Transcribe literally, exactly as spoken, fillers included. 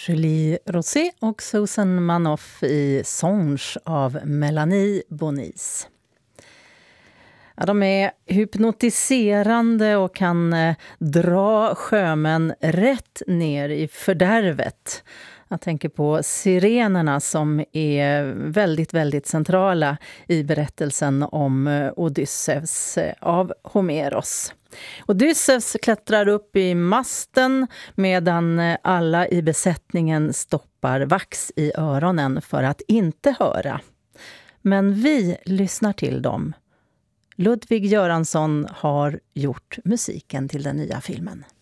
Julie Rosé och Susan Manoff i Songe av Melanie Bonis. Ja, de är hypnotiserande och kan eh, dra sjömän rätt ner i fördärvet. Jag tänker på sirenerna som är väldigt, väldigt centrala i berättelsen om Odysseus av Homeros. Odysseus klättrar upp i masten medan alla i besättningen stoppar vax i öronen för att inte höra. Men vi lyssnar till dem. Ludvig Göransson har gjort musiken till den nya filmen.